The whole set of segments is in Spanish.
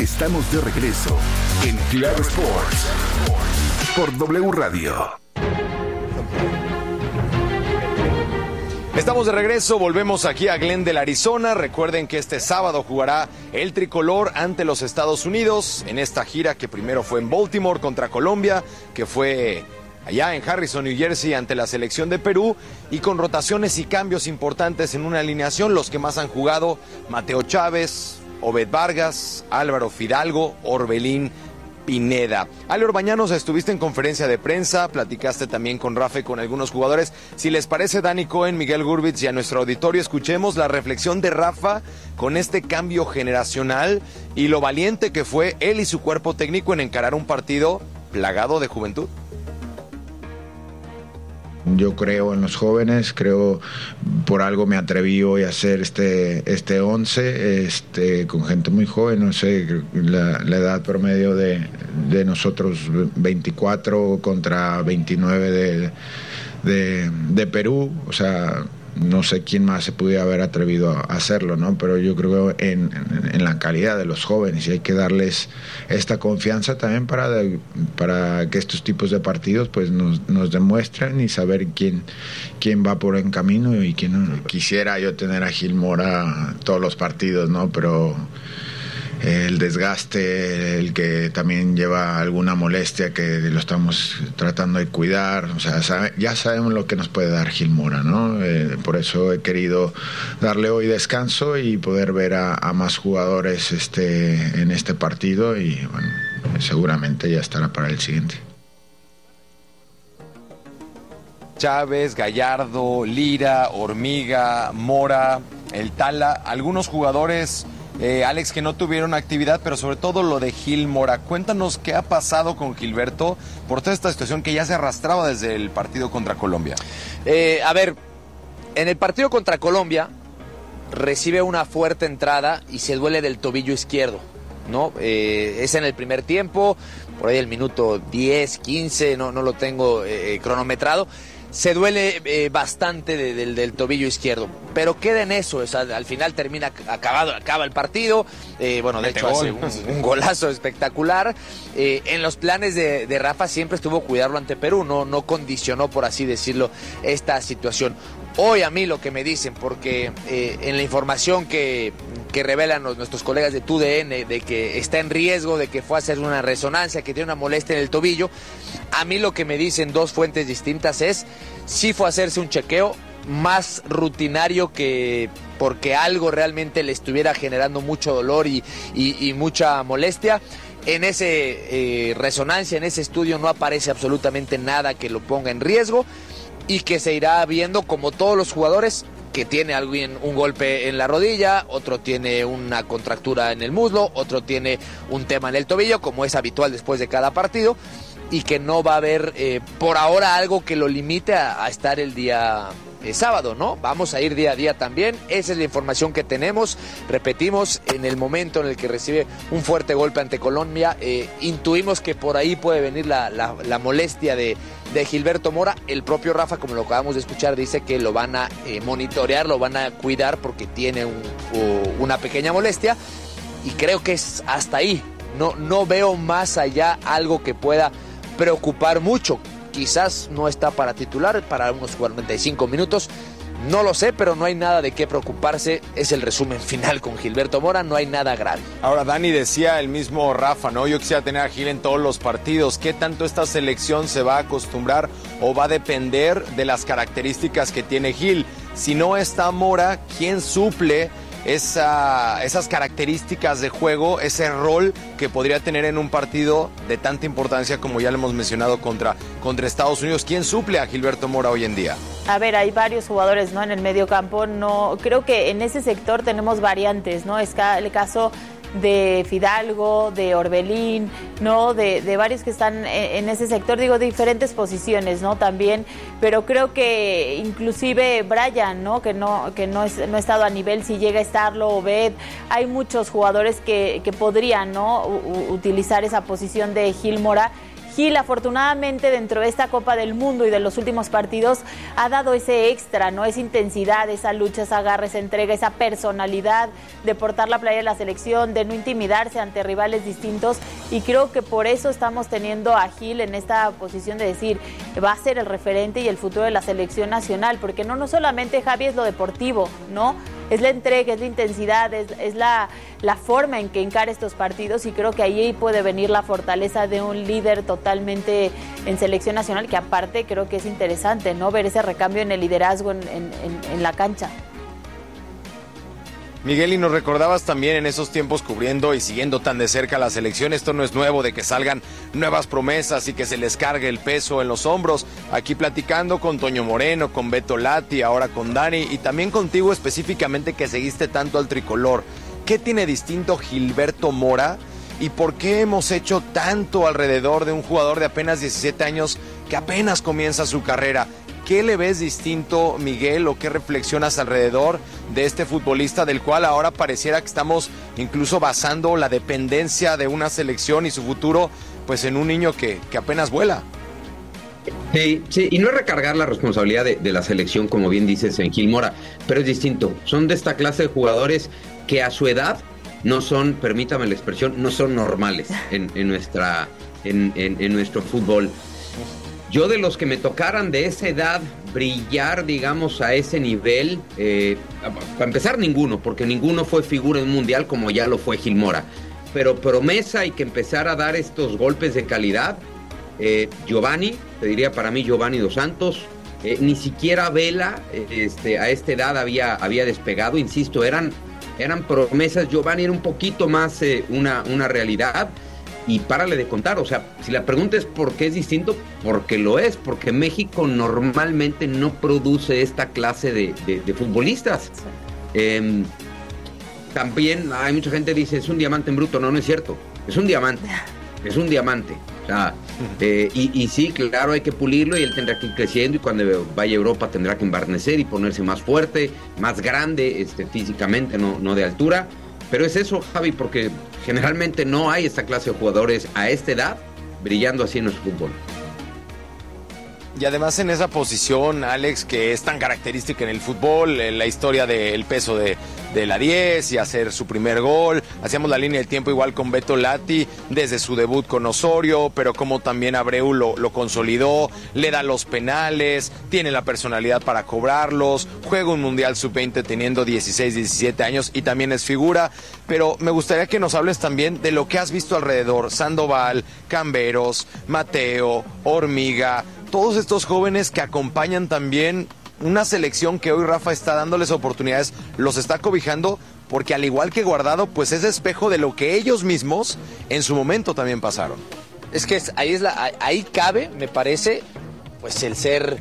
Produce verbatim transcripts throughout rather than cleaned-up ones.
Estamos de regreso en Claro Sports por W Radio. Estamos de regreso, volvemos aquí a Glendale, Arizona. Recuerden que este sábado jugará el tricolor ante los Estados Unidos en esta gira que primero fue en Baltimore contra Colombia, que fue allá en Harrison, New Jersey, ante la selección de Perú, y con rotaciones y cambios importantes en una alineación. Los que más han jugado: Mateo Chávez, Obed Vargas, Álvaro Fidalgo, Orbelín Pineda. Ale Orbañanos, estuviste en conferencia de prensa, platicaste también con Rafa y con algunos jugadores. Si les parece, Dani Cohen, Miguel Gurbitz y a nuestro auditorio, escuchemos la reflexión de Rafa con este cambio generacional y lo valiente que fue él y su cuerpo técnico en encarar un partido plagado de juventud. Yo creo en los jóvenes, creo por algo me atreví hoy a hacer este este once, este, con gente muy joven. No sé, la, la edad promedio de, de nosotros veinticuatro contra veintinueve de, de, de Perú, o sea, no sé quién más se pudiera haber atrevido a hacerlo, ¿no? Pero yo creo en, en, en la calidad de los jóvenes y hay que darles esta confianza también para, de, para que estos tipos de partidos pues nos, nos demuestren y saber quién, quién va por el camino y quién no. Quisiera yo tener a Gil Mora todos los partidos, ¿no? Pero el desgaste, el que también lleva alguna molestia que lo estamos tratando de cuidar, o sea, sabe, ya sabemos lo que nos puede dar Gil Mora, ¿no? Eh, por eso he querido darle hoy descanso y poder ver a, a más jugadores este, en este partido y bueno, seguramente ya estará para el siguiente. Chávez, Gallardo, Lira, Hormiga, Mora, el Tala, algunos jugadores... Eh, Alex, que no tuvieron actividad, pero sobre todo lo de Gil Mora. Cuéntanos qué ha pasado con Gilberto por toda esta situación que ya se arrastraba desde el partido contra Colombia. Eh, a ver, en el partido contra Colombia recibe una fuerte entrada y se duele del tobillo izquierdo, ¿no? Eh, es en el primer tiempo, por ahí el minuto diez, quince, no, no lo tengo eh, cronometrado. Se duele eh, bastante de, de, del tobillo izquierdo, pero queda en eso, o sea, al final termina acabado, acaba el partido, eh, bueno, de Mete hecho gol. hace un, un golazo espectacular. Eh, en los planes de, de Rafa siempre estuvo cuidarlo ante Perú, no, no condicionó, por así decirlo, esta situación. Hoy a mí lo que me dicen, porque eh, en la información que, que revelan los, nuestros colegas de T U D N, de que está en riesgo, de que fue a hacer una resonancia, que tiene una molestia en el tobillo, a mí lo que me dicen dos fuentes distintas es, sí fue a hacerse un chequeo más rutinario que porque algo realmente le estuviera generando mucho dolor y, y, y mucha molestia. En ese eh, resonancia, en ese estudio no aparece absolutamente nada que lo ponga en riesgo y que se irá viendo como todos los jugadores, que tiene alguien un golpe en la rodilla, otro tiene una contractura en el muslo, otro tiene un tema en el tobillo, como es habitual después de cada partido, y que no va a haber eh, por ahora algo que lo limite a, a estar el día eh, sábado, ¿no? Vamos a ir día a día también, esa es la información que tenemos. Repetimos, en el momento en el que recibe un fuerte golpe ante Colombia, eh, intuimos que por ahí puede venir la, la, la molestia de, de Gilberto Mora. El propio Rafa, como lo acabamos de escuchar, dice que lo van a eh, monitorear, lo van a cuidar porque tiene un, uh, una pequeña molestia, y creo que es hasta ahí. No, no veo más allá algo que pueda preocupar mucho. Quizás no está para titular, para unos cuarenta y cinco minutos, no lo sé, pero no hay nada de qué preocuparse. Es el resumen final con Gilberto Mora, no hay nada grave. Ahora, Dani, decía el mismo Rafa, ¿no? Yo quisiera tener a Gil en todos los partidos. ¿Qué tanto esta selección se va a acostumbrar o va a depender de las características que tiene Gil? Si no está Mora, ¿quién suple esa, esas características de juego, ese rol que podría tener en un partido de tanta importancia como ya lo hemos mencionado contra, contra Estados Unidos? ¿Quién suple a Gilberto Mora hoy en día? A ver, hay varios jugadores, ¿no? En el medio campo, no, creo que en ese sector tenemos variantes, ¿no? Es el caso de Fidalgo, de Orbelín, ¿no? De, de varios que están en, en ese sector, digo, de diferentes posiciones, ¿no? También, pero creo que inclusive Brian, ¿no? Que no, que no, es, no ha estado a nivel, si llega a estarlo, Obed, hay muchos jugadores que, que podrían, ¿no? U, utilizar esa posición de Gil Mora. Gil, afortunadamente, dentro de esta Copa del Mundo y de los últimos partidos, ha dado ese extra, ¿no? Esa intensidad, esa lucha, esa garra, esa entrega, esa personalidad de portar la playa de la selección, de no intimidarse ante rivales distintos, y creo que por eso estamos teniendo a Gil en esta posición de decir, va a ser el referente y el futuro de la selección nacional, porque no, no solamente, Javi, es lo deportivo, ¿no? Es la entrega, es la intensidad, es, es la, la forma en que encara estos partidos, y creo que ahí puede venir la fortaleza de un líder totalmente en selección nacional, que aparte creo que es interesante, ¿no? Ver ese recambio en el liderazgo en, en, en, en la cancha. Miguel, y nos recordabas también en esos tiempos cubriendo y siguiendo tan de cerca la selección, esto no es nuevo, de que salgan nuevas promesas y que se les cargue el peso en los hombros. Aquí platicando con Toño Moreno, con Beto Lati, ahora con Dani, y también contigo específicamente, que seguiste tanto al tricolor. ¿Qué tiene distinto Gilberto Mora y por qué hemos hecho tanto alrededor de un jugador de apenas diecisiete años que apenas comienza su carrera? ¿Qué le ves distinto, Miguel, o qué reflexionas alrededor de este futbolista del cual ahora pareciera que estamos incluso basando la dependencia de una selección y su futuro pues en un niño que, que apenas vuela? Sí, sí, y no es recargar la responsabilidad de, de la selección, como bien dices, en Gil Mora, pero es distinto. Son de esta clase de jugadores que a su edad no son, permítame la expresión, no son normales en, en, nuestra, en, en, en nuestro fútbol. Yo, de los que me tocaran de esa edad brillar, digamos, a ese nivel, eh, para empezar ninguno, porque ninguno fue figura en un mundial como ya lo fue Gil Mora. Pero promesa y que empezara a dar estos golpes de calidad, eh, Giovanni, te diría para mí Giovanni Dos Santos, eh, ni siquiera Vela este, a esta edad había, había despegado, insisto, eran, eran promesas. Giovanni era un poquito más eh, una, una realidad. Y párale de contar, o sea, si la pregunta es por qué es distinto, porque lo es, porque México normalmente no produce esta clase de, de, de futbolistas. Sí. Eh, también hay mucha gente que dice, es un diamante en bruto. No, no es cierto, es un diamante, es un diamante. O sea, eh, y, y sí, claro, hay que pulirlo y él tendrá que ir creciendo, y cuando vaya a Europa tendrá que embarnecer y ponerse más fuerte, más grande este, físicamente, no, no de altura. Pero es eso, Javi, porque generalmente no hay esta clase de jugadores a esta edad brillando así en nuestro fútbol. Y además en esa posición, Alex, que es tan característica en el fútbol, en la historia del peso de, de la diez y hacer su primer gol. Hacíamos la línea del tiempo igual con Beto Lati, desde su debut con Osorio, pero como también Abreu lo, lo consolidó, le da los penales, tiene la personalidad para cobrarlos, juega un Mundial sub veinte teniendo dieciséis, diecisiete años y también es figura. Pero me gustaría que nos hables también de lo que has visto alrededor, Sandoval, Camberos, Mateo, Hormiga, todos estos jóvenes que acompañan también una selección que hoy Rafa está dándoles oportunidades, los está cobijando, porque al igual que Guardado, pues es espejo de lo que ellos mismos en su momento también pasaron. Es que es, ahí, es la, ahí cabe, me parece, pues el ser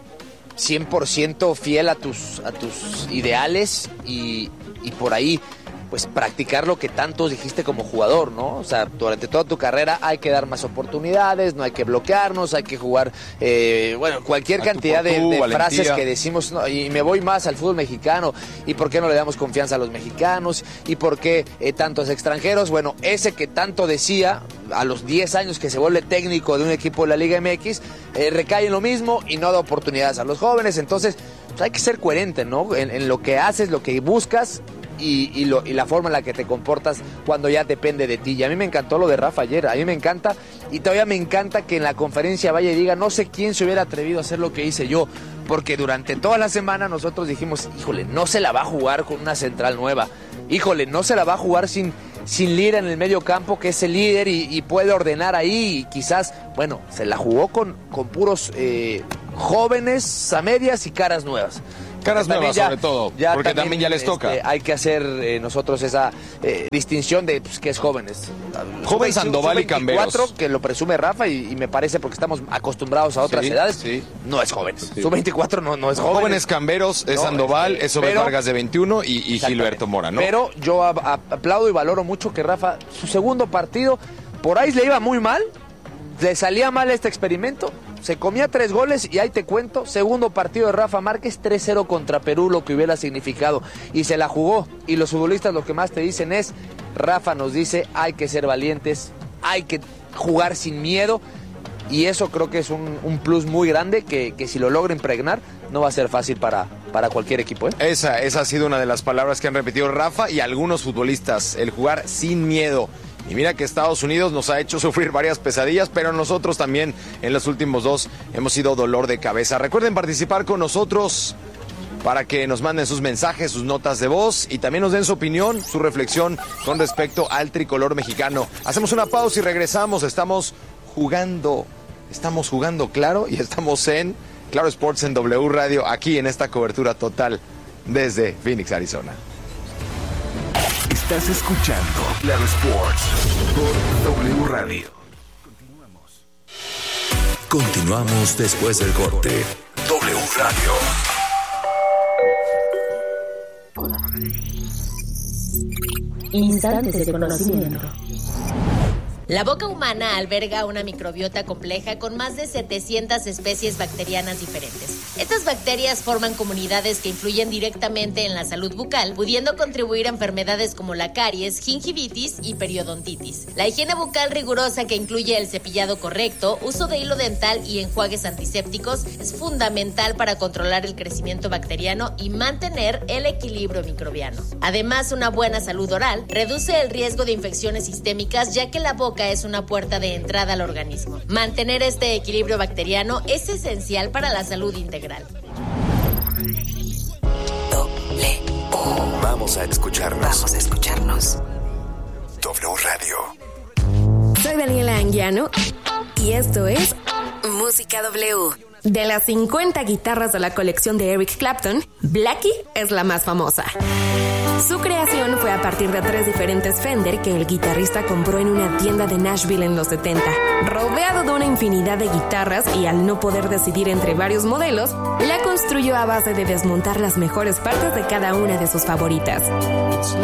cien por ciento fiel a tus, a tus ideales y, y por ahí pues practicar lo que tantos dijiste como jugador, ¿no? O sea, durante toda tu carrera hay que dar más oportunidades, no hay que bloquearnos, hay que jugar, eh, bueno, cualquier cantidad de, de frases que decimos, no, y me voy más al fútbol mexicano, y por qué no le damos confianza a los mexicanos, y por qué eh, tantos extranjeros. Bueno, ese que tanto decía a los diez años que se vuelve técnico de un equipo de la Liga M X, eh, recae en lo mismo y no da oportunidades a los jóvenes. Entonces, pues hay que ser coherente, ¿no? En, en lo que haces, lo que buscas, Y, y, lo, y la forma en la que te comportas cuando ya depende de ti. Y a mí me encantó lo de Rafa ayer, a mí me encanta, y todavía me encanta que en la conferencia vaya y diga, no sé quién se hubiera atrevido a hacer lo que hice yo, porque durante toda la semana nosotros dijimos, híjole, no se la va a jugar con una central nueva, híjole, no se la va a jugar sin, sin Lira en el medio campo, que es el líder y, y puede ordenar ahí, y quizás, bueno, se la jugó con, con puros eh, jóvenes a medias y caras nuevas. Caras nuevas, ya, sobre todo, ya porque también, también ya les toca. Este, hay que hacer eh, nosotros esa eh, distinción de pues, que es jóvenes. Joven Sandoval y Camberos. Que lo presume Rafa y, y me parece porque estamos acostumbrados a otras sí, edades. Sí. No es joven. Sí. Sub veinticuatro no, no es joven. Jóvenes Camberos, es no, Sandoval, es Obed Vargas de veintiuno y, y Gilberto Mora, ¿no? Pero yo a, a, aplaudo y valoro mucho que Rafa, su segundo partido, por ahí le iba muy mal, le salía mal este experimento. Se comía tres goles y ahí te cuento, segundo partido de Rafa Márquez, tres cero contra Perú, lo que hubiera significado. Y se la jugó. Y los futbolistas lo que más te dicen es, Rafa nos dice, hay que ser valientes, hay que jugar sin miedo. y eso creo que es un, un plus muy grande que, que si lo logra impregnar no va a ser fácil para, para cualquier equipo, ¿eh? Esa, esa ha sido una de las palabras que han repetido Rafa y algunos futbolistas, el jugar sin miedo. Y mira que Estados Unidos nos ha hecho sufrir varias pesadillas, pero nosotros también en los últimos dos hemos sido dolor de cabeza. Recuerden participar con nosotros para que nos manden sus mensajes, sus notas de voz y también nos den su opinión, su reflexión con respecto al tricolor mexicano. Hacemos una pausa y regresamos. Estamos jugando, estamos jugando claro y estamos en Claro Sports en W Radio, aquí en esta cobertura total desde Phoenix, Arizona. Estás escuchando Claro Sports por W Radio. Continuamos. Continuamos después del corte. W Radio. Instantes de conocimiento. La boca humana alberga una microbiota compleja con más de setecientas especies bacterianas diferentes. Estas bacterias forman comunidades que influyen directamente en la salud bucal, pudiendo contribuir a enfermedades como la caries, gingivitis y periodontitis. La higiene bucal rigurosa, que incluye el cepillado correcto, uso de hilo dental y enjuagues antisépticos, es fundamental para controlar el crecimiento bacteriano y mantener el equilibrio microbiano. Además, una buena salud oral reduce el riesgo de infecciones sistémicas, ya que la boca es una puerta de entrada al organismo. Mantener este equilibrio bacteriano es esencial para la salud integral. W. Vamos a escucharnos. Vamos a escucharnos. W Radio. Soy Daniela Anguiano y esto es Música W. De las cincuenta guitarras de la colección de Eric Clapton, Blackie es la más famosa. Su creación fue a partir de tres diferentes Fender que el guitarrista compró en una tienda de Nashville en los setenta. Rodeado de una infinidad de guitarras y al no poder decidir entre varios modelos, la construyó a base de desmontar las mejores partes de cada una de sus favoritas.